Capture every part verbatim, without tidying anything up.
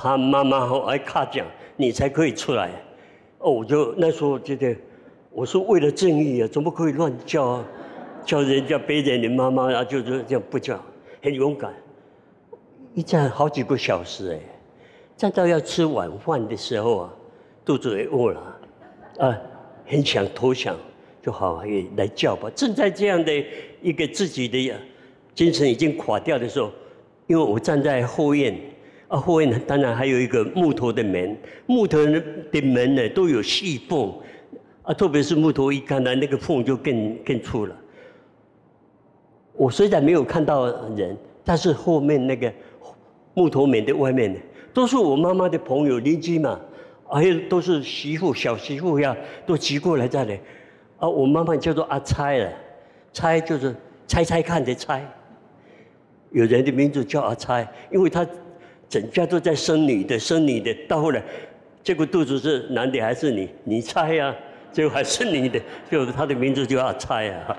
他妈妈吼爱卡讲，你才可以出来。哦，我就那时候觉得，我是为了正义啊，怎么可以乱叫啊？叫人家别人的妈妈啊，就是这样不叫，很勇敢。一站好几个小时哎，站到要吃晚饭的时候啊，肚子也饿了，啊，很想投降，就好也来叫吧。正在这样的一个自己的精神已经垮掉的时候，因为我站在后院，啊，后院当然还有一个木头的门，木头的门呢都有细缝，啊，特别是木头一干呢，那个缝就更更粗了。我虽然没有看到人，但是后面那个木头门的外面都是我妈妈的朋友邻居嘛，还有都是媳妇、小媳妇呀，都挤过来这里。啊，我妈妈叫做阿猜了，猜就是猜猜看的猜。有人的名字叫阿猜，因为他整家都在生女的，生女的，到后来这个肚子是男的还是女？你猜呀、啊，最后还是女的，就他的名字就阿猜啊。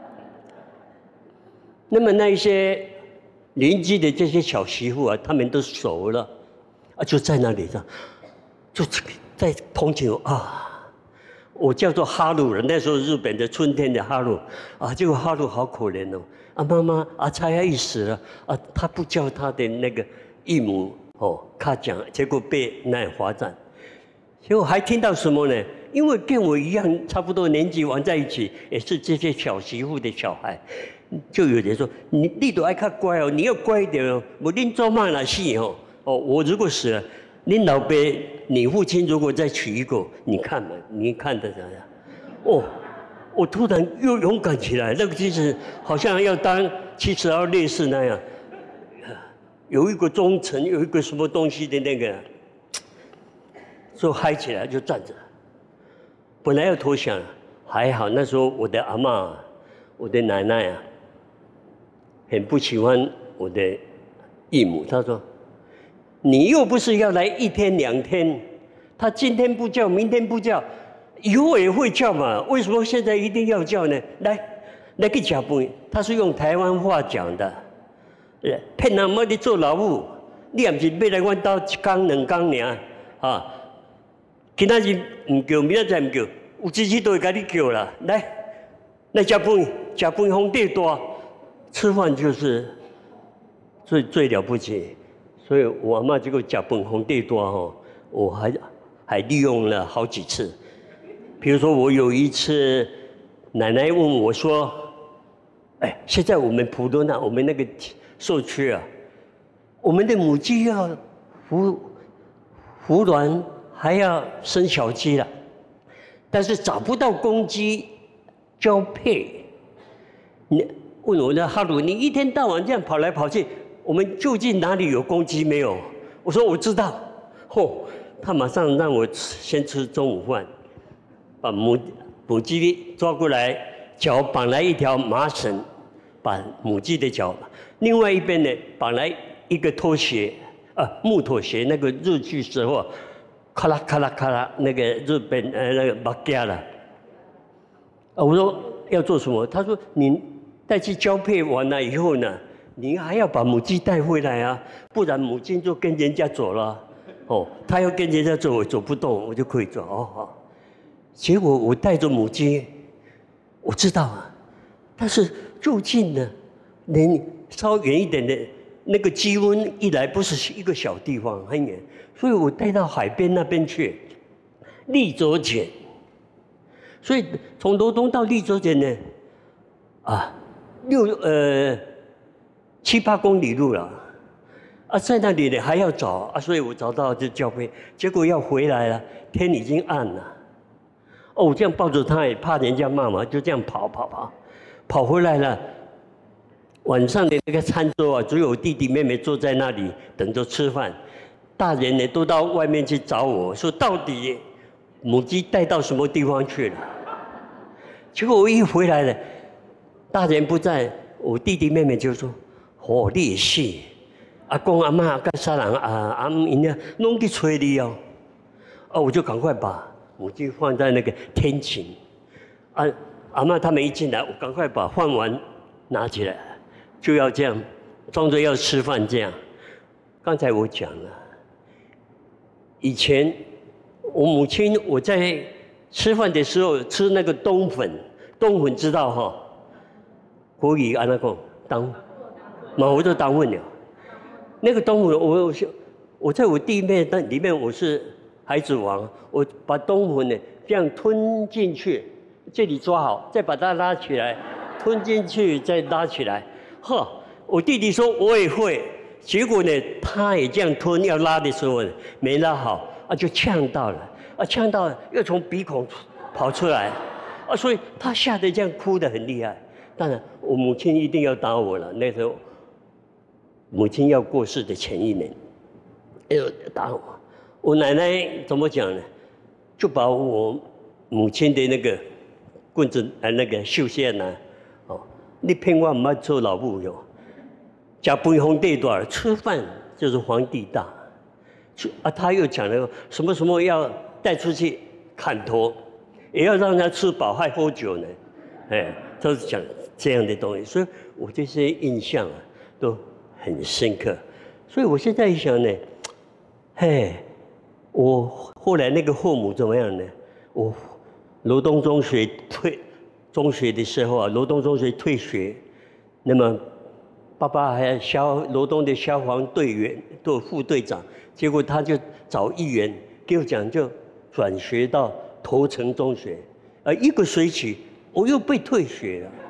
那么那一些邻居的这些小媳妇啊，他们都熟了，啊，就在那里上，就在同情我啊。我叫做哈鲁了，那时候日本的春天的哈鲁啊，结果哈鲁好可怜哦，啊妈妈阿猜要一死了啊，他不叫他的那个义母哦，他讲，结果被那样罚站，结果还听到什么呢？因为跟我一样差不多年纪玩在一起，也是这些小媳妇的小孩。就有人说你你都爱较乖哦，你要乖一点哦，我恁做嘛那死哦哦，我如果死了，恁老爸你父亲如果再娶一个，你看嘛，你看得怎样？哦，我突然又勇敢起来，那个其实好像要当七十二烈士那样，有一个忠诚，有一个什么东西的那个，就嗨起来就站着。本来要投降，还好那时候我的阿嬷，我的奶奶啊。很不喜欢我的义母，他说：“你又不是要来一天两天，他今天不叫，明天不叫，以后也会叫嘛？为什么现在一定要叫呢？来，来去吃饭。”他是用台湾话讲的，骗人么？你做老母，你也不是要来阮家一天两天尔啊？今仔日唔叫，明仔载唔叫，有志气都会甲你叫啦。来，来吃饭，吃饭皇帝大。吃饭就是最最了不起，所以我阿嬷这个吃饭皇帝大吼，我还还利用了好几次。比如说，我有一次，奶奶问我说：“哎，现在我们普敦啊，我们那个社区啊，我们的母鸡要孵孵卵，还要生小鸡了，但是找不到公鸡交配，你。”问我呢，哈鲁，你一天到晚这样跑来跑去，我们究竟哪里有公鸡没有？我说我知道。嚯，他马上让我先吃中午饭，把母母鸡抓过来，脚绑来一条麻绳，把母鸡的脚，另外一边呢绑来一个拖鞋，啊，木头鞋，那个日剧时候，咔啦咔啦咔啦，那个日本呃那个马家了。啊，我说要做什么？他说你。带去交配完了以后呢，你还要把母鸡带回来啊，不然母鸡就跟人家走了。哦，他要跟人家走，我走不动，我就可以走。哦好，结果我带着母鸡，我知道啊，但是就近呢，连稍远一点的那个鸡温一来，不是一个小地方，很远，所以我带到海边那边去，立泽碱。所以从罗东到立泽碱呢，啊。六呃七八公里路了，啊，在那里呢还要找啊，所以我找到就交配，结果要回来了，天已经暗了。哦，我这样抱着它也怕人家骂嘛，就这样跑跑跑，跑回来了。晚上的那个餐桌啊，只有弟弟妹妹坐在那里等着吃饭，大人呢都到外面去找我说，到底母鸡带到什么地方去了？结果我一回来了。大人不在，我弟弟妹妹就说：“哦，你也是，阿公阿妈跟啥人啊阿姆因呀，拢去催你哦。”哦，我就赶快把母鸡放在那个天井。啊，阿妈他们一进来，我赶快把饭碗拿起来，就要这样装着要吃饭这样。刚才我讲了， 以前我母亲我在吃饭的时候吃那个冬粉，冬粉知道哈？国语安那讲当，嘛我都当问了。那个冬粉我我我在我弟妹那里面我是孩子王，我把冬粉呢这样吞进去，这里抓好，再把它拉起来，吞进去再拉起来，呵。我弟弟说我也会，结果呢，他也这样吞，要拉的时候呢，没拉好，啊，就呛到了，啊，呛到了，又从鼻孔跑出来，啊，所以他吓得这样哭得很厉害。当然，我母亲一定要打我了。那时候，母亲要过世的前一年，哎呦，打我。我奶奶怎么讲呢？就把我母亲的那个棍子，呃，那个绣线呢，哦，你骗我唔要做老母哟。讲不皇帝多，吃饭就是皇帝大。啊，他又讲了什么什么要带出去砍头，也要让他吃饱还喝酒呢，哎，都是讲这样的东西，所以我这些印象啊都很深刻。所以我现在想呢，嘿，我后来那个后母怎么样呢？我罗东中学退中学的时候啊，罗东中学退学，那么。爸爸还消罗东的消防队员做副队长，结果他就找议员给我讲，就转学到头城中学，呃，一个学期我又被退学了。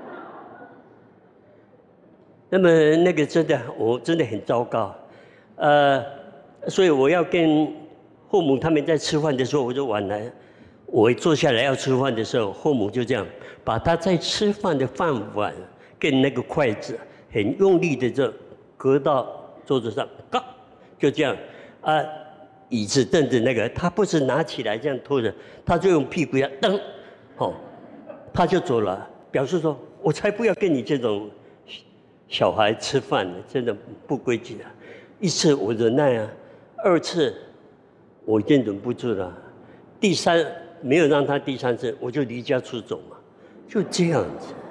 那么那个真的，我真的很糟糕，呃，所以我要跟后母他们在吃饭的时候，我就晚来，我坐下来要吃饭的时候，后母就这样把他在吃饭的饭碗跟那个筷子。很用力的就搁到桌子上，嘎，就这样啊，椅子凳子那个，他不是拿起来这样拖着，他就用屁股要蹬，哦，他就走了，表示说，我才不要跟你这种小孩吃饭呢，真的不规矩啊。一次我忍耐啊，二次我已经忍不住了，第三没有让他第三次，我就离家出走嘛，就这样子。